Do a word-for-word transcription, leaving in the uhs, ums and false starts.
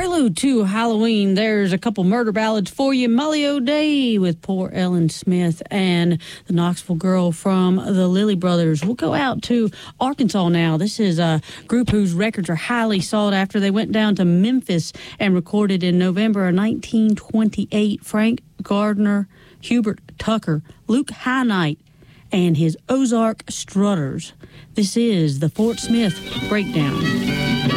prelude to Halloween, there's a couple murder ballads for you. Molly O'Day with Poor Ellen Smith and the Knoxville Girl from the Lilly Brothers. We'll go out to Arkansas now. This is a group whose records are highly sought after. They went down to Memphis and recorded in November of nineteen twenty-eight. Frank Gardner, Hubert Tucker, Luke Highnight, and his Ozark Strutters. This is the Fort Smith Breakdown.